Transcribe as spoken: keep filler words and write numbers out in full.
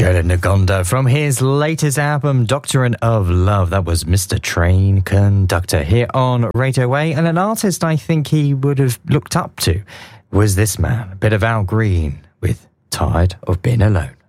Joe Ngonda from his latest album, Doctrine of Love. That was Mister Train Conductor here on Radio A. And an artist I think he would have looked up to was this man, a bit of Al Green with Tired of Being Alone.